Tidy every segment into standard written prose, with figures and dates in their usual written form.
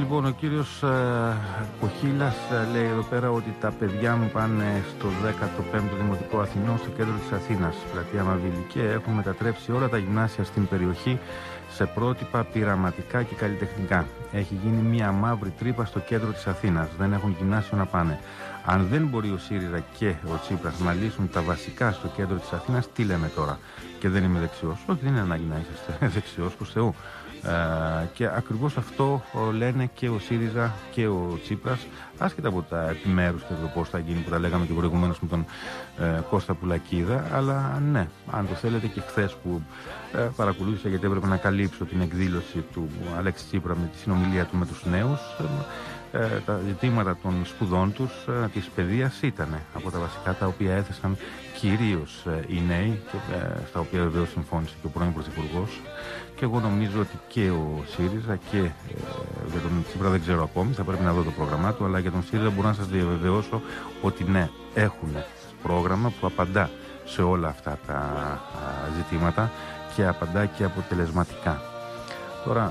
Λοιπόν, ο κύριος Κοχίλας λέει εδώ πέρα ότι τα παιδιά μου πάνε στο 15ο Δημοτικό Αθηνών στο κέντρο της Αθήνας, πλατεία Μαβίλη, και έχουν μετατρέψει όλα τα γυμνάσια στην περιοχή σε πρότυπα πειραματικά και καλλιτεχνικά. Έχει γίνει μια μαύρη τρύπα στο κέντρο της Αθήνας. Δεν έχουν γυμνάσιο να πάνε. Αν δεν μπορεί ο ΣΥΡΙΖΑ και ο Τσίπρας να λύσουν τα βασικά στο κέντρο της Αθήνας, τι λέμε τώρα? Και δεν είμαι δεξιός. Όχι, δεν είναι ανάγκη να είσαστε δεξιός, προς Θεού. Και ακριβώς αυτό λένε και ο ΣΥΡΙΖΑ και ο Τσίπρας, άσχετα από τα επιμέρους και το πώς θα γίνει, που τα λέγαμε και προηγουμένως με τον Κώστα Πουλακίδα. Αλλά ναι, αν το θέλετε, και χθες που παρακολούθησα, γιατί έπρεπε να καλύψω την εκδήλωση του Αλέξη Τσίπρα με τη συνομιλία του με τους νέους, τα ζητήματα των σπουδών τους, της παιδείας, ήταν από τα βασικά τα οποία έθεσαν κυρίως οι νέοι, και στα οποία βεβαίως συμφώνησε και ο πρώην Πρωθυπουργός. Και εγώ νομίζω ότι και ο ΣΥΡΙΖΑ και για τον Τσίπρα δεν ξέρω ακόμη, θα πρέπει να δω το πρόγραμμά του, αλλά για τον ΣΥΡΙΖΑ μπορώ να σας διαβεβαιώσω ότι ναι, έχουν πρόγραμμα που απαντά σε όλα αυτά τα ζητήματα και απαντά και αποτελεσματικά. Τώρα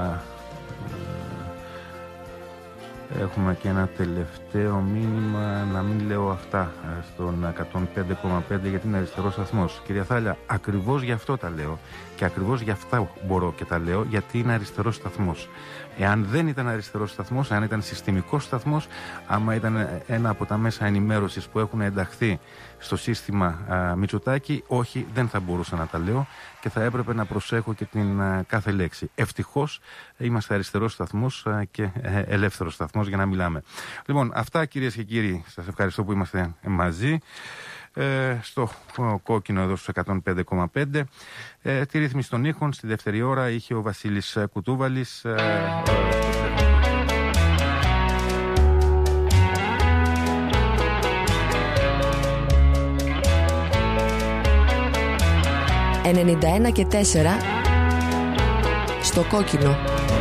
έχουμε και ένα τελευταίο μήνυμα, να μην λέω αυτά, στον 105,5, γιατί είναι αριστερός σταθμός. Κυρία Θάλια, ακριβώς γι' αυτό τα λέω και ακριβώς γι' αυτά μπορώ και τα λέω, γιατί είναι αριστερός σταθμός. Εάν δεν ήταν αριστερός σταθμός, αν ήταν συστημικός σταθμός, άμα ήταν ένα από τα μέσα ενημέρωσης που έχουν ενταχθεί στο σύστημα Μητσοτάκη, όχι, δεν θα μπορούσα να τα λέω και θα έπρεπε να προσέχω και την κάθε λέξη. Ευτυχώς είμαστε αριστερός σταθμός και ελεύθερος σταθμός για να μιλάμε. Λοιπόν, αυτά κυρίες και κύριοι, σας ευχαριστώ που είμαστε μαζί. Στο κόκκινο εδώ στους 105,5. Τη ρύθμιση των ήχων στη δεύτερη ώρα είχε ο Βασίλης Κουτούβαλης. «91 και 4» στο κόκκινο.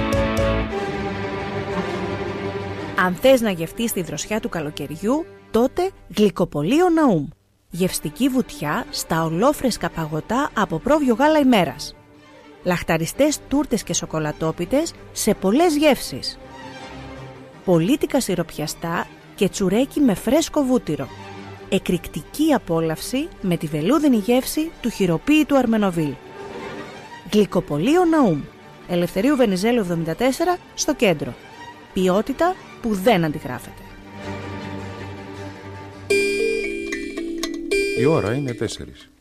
Αν θες να γευτείς τη δροσιά του καλοκαιριού, τότε γλυκοπολείο Ναούμ. Γευστική βουτιά στα ολόφρεσκα παγωτά από πρόβιο γάλα ημέρας. Λαχταριστές τούρτες και σοκολατόπιτες σε πολλές γεύσεις. Πολίτικα σιροπιαστά και τσουρέκι με φρέσκο βούτυρο. Εκρηκτική απόλαυση με τη βελούδινη γεύση του χειροποίητου Αρμενοβίλ. Γλυκοπολείο Ναούμ. Ελευθερίου Βενιζέλου 74 στο κέντρο. Ποιότητα που δεν αντιγράφεται. Η ώρα είναι 4.